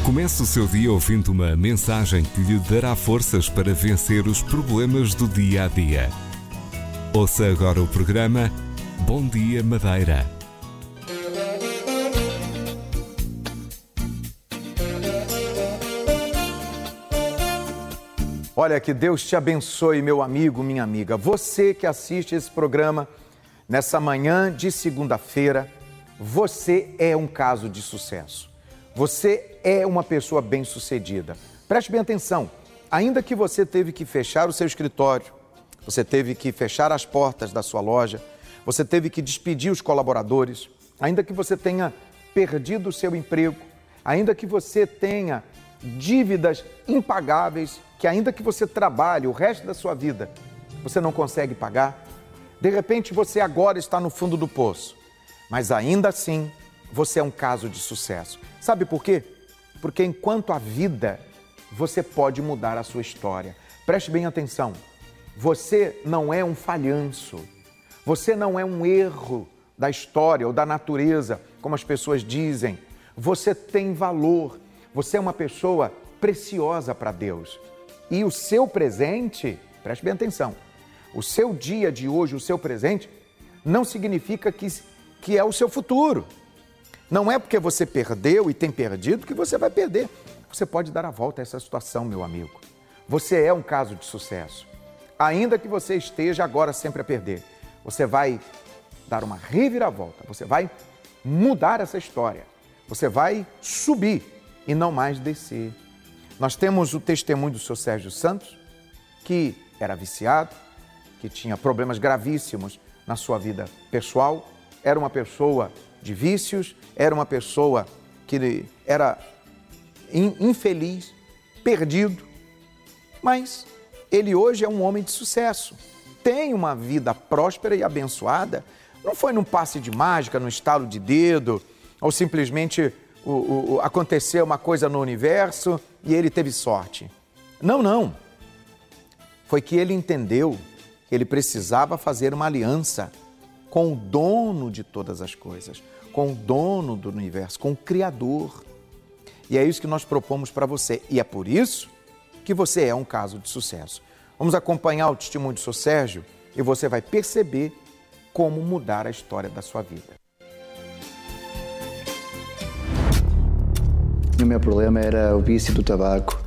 Comece o seu dia ouvindo uma mensagem que lhe dará forças para vencer os problemas do dia a dia. Ouça agora o programa Bom Dia Madeira. Olha, que Deus te abençoe, meu amigo, minha amiga. Você que assiste esse programa nessa manhã de segunda-feira, você é um caso de sucesso. Você é uma pessoa bem-sucedida. Preste bem atenção. Ainda que você teve que fechar o seu escritório, você teve que fechar as portas da sua loja, você teve que despedir os colaboradores, ainda que você tenha perdido o seu emprego, ainda que você tenha dívidas impagáveis, que ainda que você trabalhe o resto da sua vida, você não consegue pagar, de repente você agora está no fundo do poço, mas ainda assim você é um caso de sucesso. Sabe por quê? Porque enquanto há vida, você pode mudar a sua história. Preste bem atenção, você não é um falhanço, você não é um erro da história ou da natureza, como as pessoas dizem. Você tem valor, você é uma pessoa preciosa para Deus. E o seu presente, preste bem atenção, o seu dia de hoje, o seu presente, não significa que é o seu futuro. Não é porque você perdeu e tem perdido que você vai perder. Você pode dar a volta a essa situação, meu amigo. Você é um caso de sucesso. Ainda que você esteja agora sempre a perder, você vai dar uma reviravolta, você vai mudar essa história. Você vai subir e não mais descer. Nós temos o testemunho do Sr. Sérgio Santos, que era viciado, que tinha problemas gravíssimos na sua vida pessoal, era uma pessoa de vícios, era uma pessoa que era infeliz, perdido, mas ele hoje é um homem de sucesso, tem uma vida próspera e abençoada. Não foi num passe de mágica, num estalo de dedo, ou simplesmente aconteceu uma coisa no universo e ele teve sorte. Não. Foi que ele entendeu que ele precisava fazer uma aliança com o dono de todas as coisas, com o dono do universo, com o Criador. E é isso que nós propomos para você. E é por isso que você é um caso de sucesso. Vamos acompanhar o testemunho do Sr. Sérgio e você vai perceber como mudar a história da sua vida. O meu problema era o vício do tabaco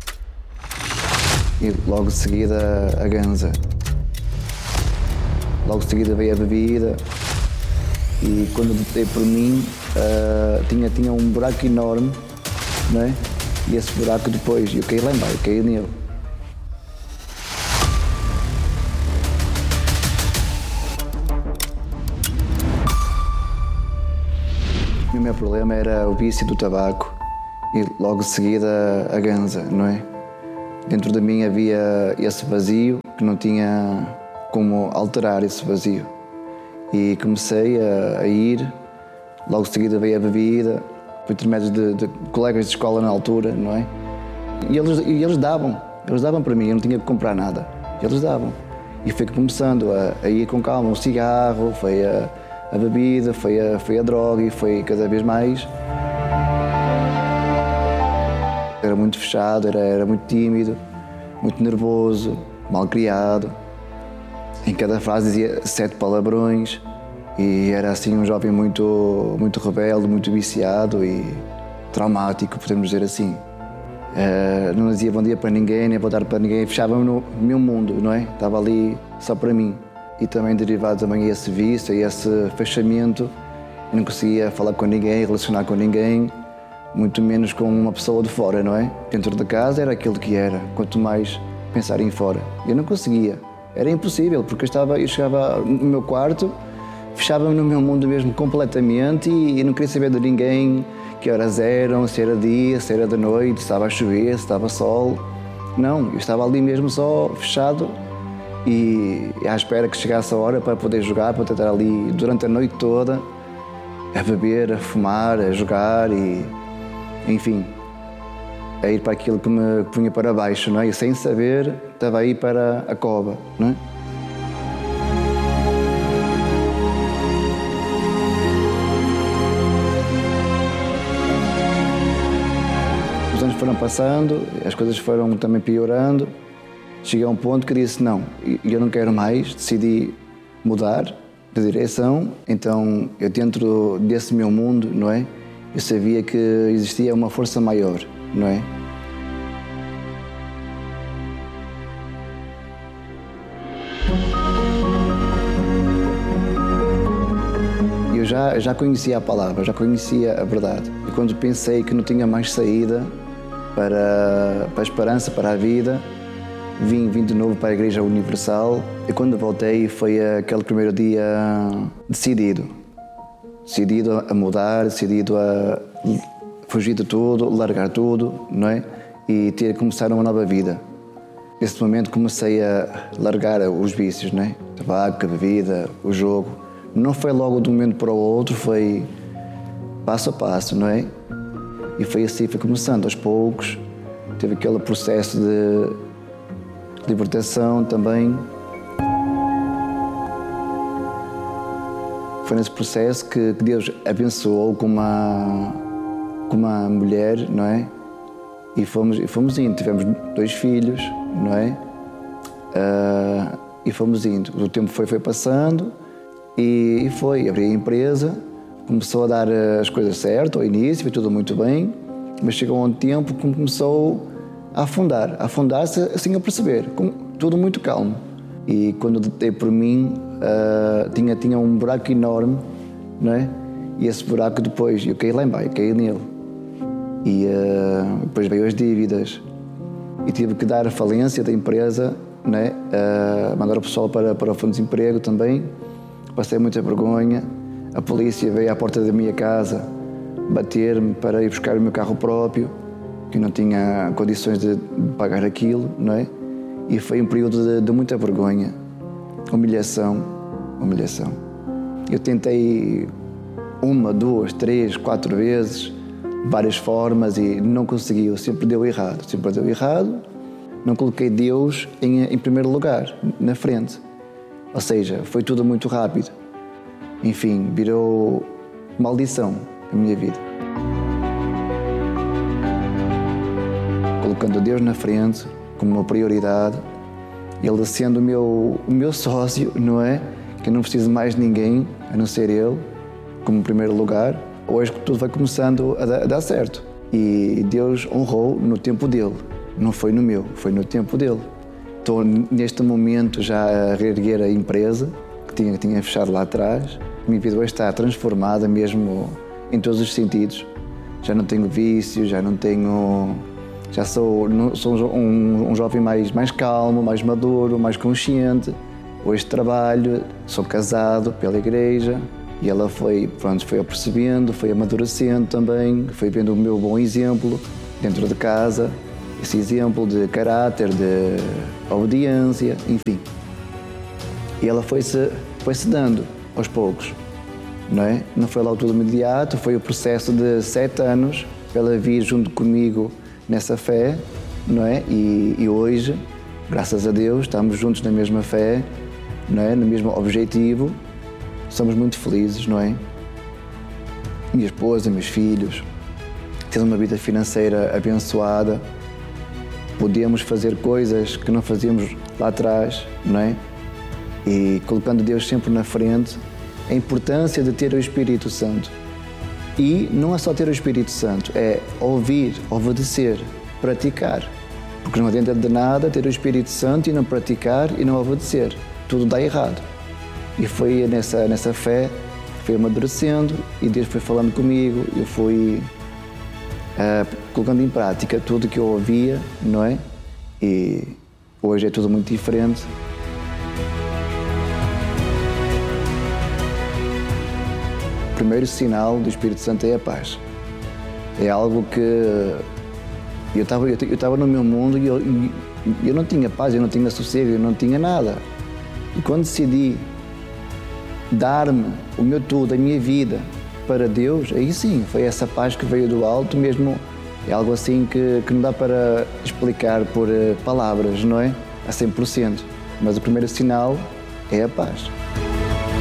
e logo de seguida a ganza. Logo de seguida veio a bebida e quando dei por mim tinha um buraco enorme, não é? E esse buraco depois, eu caí lá embaixo, caí nele. O meu problema era o vício do tabaco e logo de seguida a ganza, não é? Dentro de mim havia esse vazio que não tinha como alterar esse vazio. E comecei a ir, logo de seguida veio a bebida, por intermédio de colegas de escola na altura, não é? E eles davam para mim, eu não tinha que comprar nada, eles davam. E fui começando a ir com calma, o cigarro, foi a bebida, foi a droga e foi cada vez mais. Era muito fechado, era muito tímido, muito nervoso, mal criado. Em cada frase dizia 7 palavrões e era assim um jovem muito rebelde, muito viciado e traumático, podemos dizer assim. Não dizia bom dia para ninguém, nem boa tarde para ninguém, fechava-me no meu mundo, não é? Estava ali só para mim. E também derivado também a esse vício, a esse fechamento, eu não conseguia falar com ninguém, relacionar com ninguém, muito menos com uma pessoa de fora, não é? Dentro de casa era aquilo que era, quanto mais pensar em fora. Eu não conseguia. Era impossível, porque eu chegava no meu quarto, fechava-me no meu mundo mesmo completamente e não queria saber de ninguém, que horas eram, se era dia, se era de noite, se estava a chover, se estava sol. Não, eu estava ali mesmo só fechado e à espera que chegasse a hora para poder jogar, para estar ali durante a noite toda, a beber, a fumar, a jogar e, enfim, a ir para aquilo que me punha para baixo, não é? E sem saber, estava a ir para a cova, não é? anos foram passando, as coisas foram também piorando. Cheguei a um ponto que disse, não, eu não quero mais, decidi mudar de direção. Então, eu dentro desse meu mundo, não é? Eu sabia que existia uma força maior, não é? Eu já conhecia a palavra, já conhecia a verdade. E quando pensei que não tinha mais saída para a esperança, para a vida, vim de novo para a Igreja Universal. E quando voltei foi aquele primeiro dia decidido a mudar, decidido a fugir de tudo, largar tudo, não é? E ter que começar uma nova vida. Nesse momento comecei a largar os vícios, não é? Tabaco, a bebida, o jogo. Não foi logo de um momento para o outro, foi passo a passo, não é? E foi assim, foi começando aos poucos. Teve aquele processo de libertação também. Foi nesse processo que Deus abençoou com uma mulher, não é? E fomos indo, tivemos 2 filhos, não é? E fomos indo. O tempo foi passando e abri a empresa, começou a dar as coisas certas ao início, foi tudo muito bem, mas chegou a um tempo que começou a afundar-se assim a perceber, tudo muito calmo. E quando dei por mim, tinha um buraco enorme, não é? E esse buraco depois, eu caí lá embaixo, caí nele. E depois veio as dívidas e tive que dar a falência da empresa, não é? Mandar o pessoal para o fundo de desemprego também. Passei muita vergonha. A polícia veio à porta da minha casa bater-me para ir buscar o meu carro próprio, que não tinha condições de pagar aquilo, não é? E foi um período de muita vergonha, humilhação. Eu tentei 1, 2, 3, 4 vezes, várias formas e não consegui, sempre deu errado. Não coloquei Deus em primeiro lugar, na frente. Ou seja, foi tudo muito rápido. Enfim, virou maldição a minha vida. Colocando Deus na frente, como uma prioridade, Ele sendo o meu sócio, não é? Que eu não preciso mais de ninguém, a não ser Ele, como primeiro lugar. Hoje tudo vai começando a dar certo. E Deus honrou no tempo dele. Não foi no meu, foi no tempo dele. Estou neste momento já a reerguer a empresa, que tinha fechado lá atrás. A minha vida hoje está transformada mesmo em todos os sentidos. Já não tenho vícios, já sou um jovem mais calmo, mais maduro, mais consciente. Hoje trabalho, sou casado pela igreja e ela foi apercebendo, foi amadurecendo também, foi vendo o meu bom exemplo dentro de casa, esse exemplo de caráter, de obediência, enfim. E ela foi-se dando aos poucos, não é? Não foi logo tudo imediato, foi o processo de 7 anos para ela vir junto comigo nessa fé, não é? E hoje, graças a Deus, estamos juntos na mesma fé, não é? No mesmo objetivo, somos muito felizes, não é? Minha esposa, meus filhos, temos uma vida financeira abençoada, podemos fazer coisas que não fazíamos lá atrás, não é? E colocando Deus sempre na frente, a importância de ter o Espírito Santo. E não é só ter o Espírito Santo, é ouvir, obedecer, praticar. Porque não adianta de nada ter o Espírito Santo e não praticar e não obedecer. Tudo dá errado. E foi nessa fé, fui amadurecendo e Deus foi falando comigo, eu fui colocando em prática tudo que eu ouvia, não é? E hoje é tudo muito diferente. O primeiro sinal do Espírito Santo é a paz. É algo que eu estava no meu mundo e eu não tinha paz, eu não tinha sossego, eu não tinha nada. E quando decidi dar-me o meu tudo, a minha vida para Deus, aí sim, foi essa paz que veio do alto mesmo. É algo assim que não dá para explicar por palavras, não é? A 100%. Mas o primeiro sinal é a paz.